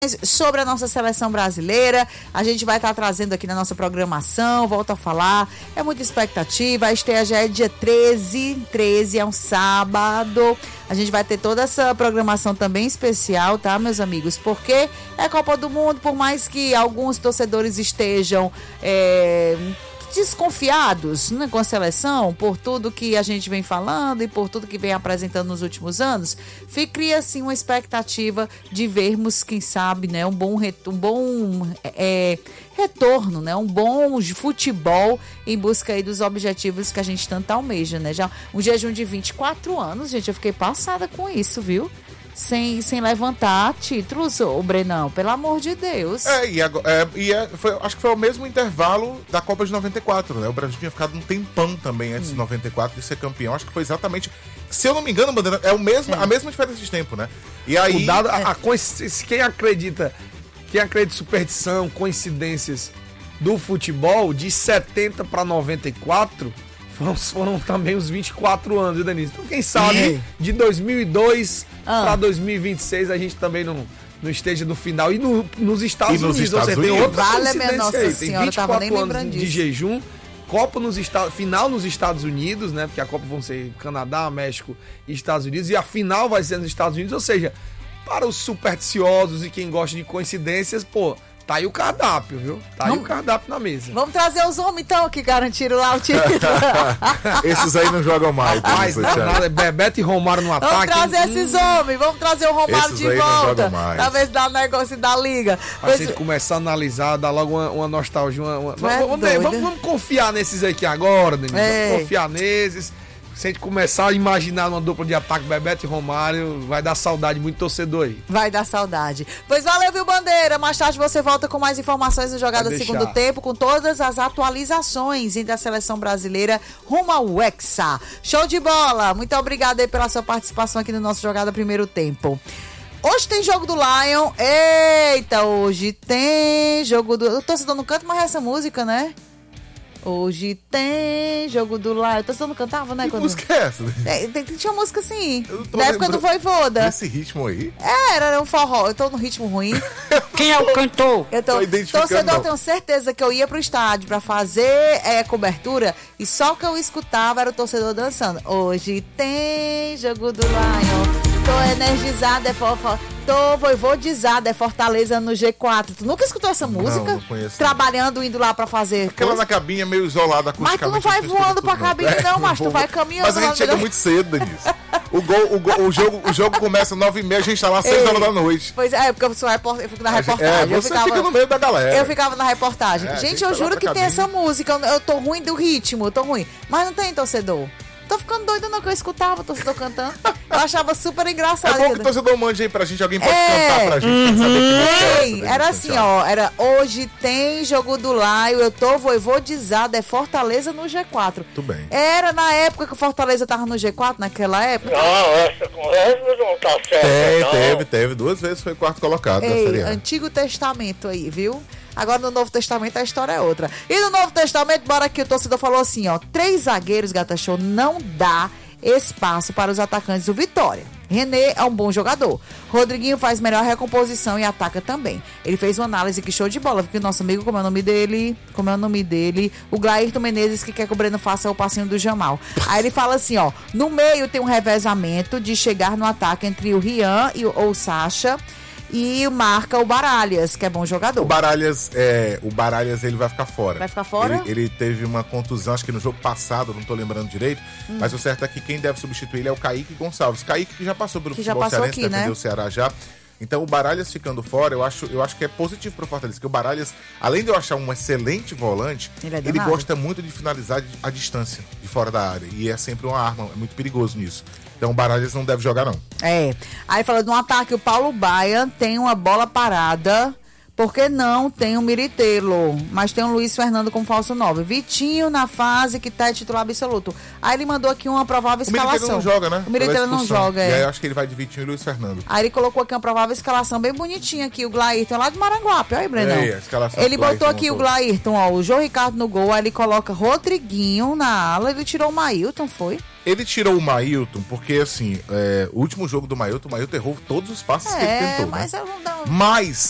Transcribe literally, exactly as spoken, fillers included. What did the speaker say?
sobre a nossa seleção brasileira. A gente vai estar trazendo aqui na nossa programação, volto a falar, é muita expectativa. A estreia já é dia treze, treze é um sábado. A gente vai ter toda essa programação também especial, tá, meus amigos? Porque é Copa do Mundo, por mais que alguns torcedores estejam é, desconfiados, né, com a seleção, por tudo que a gente vem falando e por tudo que vem apresentando nos últimos anos, cria assim uma expectativa de vermos, quem sabe, né, um bom, um bom é, retorno, né, um bom futebol em busca aí dos objetivos que a gente tanto almeja, né? Já um jejum de vinte e quatro anos, gente, eu fiquei passada com isso, viu? Sem, sem levantar títulos, ô Brenão, pelo amor de Deus. É, e, agora, é, e é, foi, acho que foi o mesmo intervalo da Copa de noventa e quatro, né? O Brasil tinha ficado um tempão também antes hum. de noventa e quatro de ser campeão. Acho que foi exatamente, se eu não me engano, Bandeira, é o mesmo, é. a mesma diferença de tempo, né? E aí... O dado, a, a, quem acredita, quem acredita em superstição, coincidências do futebol, de setenta para noventa e quatro... foram também os vinte e quatro anos, viu, Denise? Então, quem sabe, e... de dois mil e dois ah. para dois mil e vinte e seis, a gente também não, não esteja no final. E no, nos Estados e nos Unidos, Estados ou seja, Unidos. tem outra vale, minha nossa aí. senhora, Tem vinte e quatro anos disso. de jejum, Copa nos Estados, final nos Estados Unidos, né? Porque a Copa vão ser Canadá, México e Estados Unidos. E a final vai ser nos Estados Unidos, ou seja, para os supersticiosos e quem gosta de coincidências, pô, tá aí o cardápio, viu? Tá aí Vamos... o cardápio na mesa. Vamos trazer os homens, então, que garantiram lá o título. Esses aí não jogam mais. Mas não, nada, Bebeto e Romário no ataque. Vamos trazer hein? esses homens, vamos trazer o Romário esses de volta. Talvez não dá um negócio da liga. A pois... gente começar a analisar, dar logo uma, uma nostalgia. Uma, uma... É vamos, vamos, vamos, vamos confiar nesses aqui agora, Denise. É. Vamos confiar nesses. Se a gente começar a imaginar uma dupla de ataque, Bebeto e Romário, vai dar saudade, muito torcedor aí. Vai dar saudade. Pois valeu, viu, Bandeira? Mais tarde você volta com mais informações no Jogada Segundo Tempo, com todas as atualizações entre a seleção brasileira rumo ao Hexa. Show de bola! Muito obrigada aí pela sua participação aqui no nosso Jogada Primeiro Tempo. Hoje tem jogo do Lion. Eita, hoje tem jogo do... O torcedor não canta mais essa música, né? Hoje tem jogo do Lion. Eu tô só não cantava, né? Que quando... música é essa? É, tem, tinha uma música assim. Na época do Voivoda. Esse ritmo aí? É, era um forró. Eu tô no ritmo ruim. Quem é o cantor? Eu tô, tô torcedor, eu tenho certeza que eu ia pro estádio pra fazer é, cobertura e só o que eu escutava era o torcedor dançando. Hoje tem jogo do Lion. Tô energizada, é fofo. Tô voivodizada, é Fortaleza no G quatro. Tu nunca escutou essa música? Não, não conheço. Trabalhando, indo lá pra fazer. Aquela na cabine é meio isolada acusticamente. Mas tu não vai voando pra cabine, não, mas tu vai caminhando. Mas a gente chega muito cedo, Denise. O, gol, o, gol, o, jogo, o jogo começa nove e meia, a gente tá lá seis horas da noite. Pois é, porque eu, sou report... eu fico na reportagem. É, eu você ficava... fica no meio da galera. Eu ficava na reportagem. É, gente, gente, eu juro que cabine. tem essa música. Eu tô ruim do ritmo, eu tô ruim. Mas não tem torcedor. Tô ficando doida não, que eu escutava o torcedor cantando. Eu achava super engraçado. É bom que o torcedor mande aí pra gente, alguém pode é. cantar pra gente, uhum. pra saber que Ei, era assim, ó, era hoje tem jogo do Laio, eu tô voivodizada, é Fortaleza no G quatro. Tudo bem. Era na época que o Fortaleza tava no G quatro, naquela época? Não, essa conversa não tá certa. Teve, não. teve, teve. Duas vezes foi quarto colocado. Ei, na Série A. Antigo Testamento aí, viu? Agora no Novo Testamento a história é outra. E no Novo Testamento, bora aqui, o torcedor falou assim, ó, três zagueiros, Gata Show, não dá espaço para os atacantes do Vitória. René é um bom jogador. Rodriguinho faz melhor recomposição e ataca também. Ele fez uma análise que show de bola, porque o nosso amigo, como é o nome dele? Como é o nome dele? O Glairton Menezes, que quer que o Breno faça o passinho do Jamal. Aí ele fala assim, ó, no meio tem um revezamento de chegar no ataque entre o Rian e o, ou o Sacha, e marca o Baralhas, que é bom jogador. O Baralhas, é, o Baralhas ele vai ficar fora. Vai ficar fora? Ele, ele teve uma contusão, acho que no jogo passado, não tô lembrando direito, hum. mas o certo é que quem deve substituir ele é o Kaique Gonçalves. Kaique que já passou pelo que já futebol passou cearense, aqui, defendeu né? o Ceará já. Então o Baralhas ficando fora, eu acho, eu acho que é positivo pro Fortaleza, porque o Baralhas, além de eu achar um excelente volante, ele, é ele gosta muito de finalizar a distância, de fora da área, e é sempre uma arma, é muito perigoso nisso. Então o Baralhas não deve jogar, não. É. Aí falando no ataque, o Paulo Baia tem uma bola parada, porque não tem o Miritelo, mas tem o Luiz Fernando como falso nove. Vitinho na fase que tá titular absoluto. Aí ele mandou aqui uma provável escalação. O Miritelo não joga, né? O Miritelo não joga, é. E aí eu acho que ele vai de Vitinho e Luiz Fernando. Aí ele colocou aqui uma provável escalação bem bonitinha aqui, o Glairton lá de Maranguape. Olha aí, Brenão. É, a escalação ele botou aqui montou. o Glairton, ó, o João Ricardo no gol, aí ele coloca Rodriguinho na ala, ele tirou o Mailton, foi? Ele tirou o Mailton porque, assim, é, o último jogo do Mailton, o Mailton errou todos os passes é, que ele tentou. Mas né? eu não dá um... Mas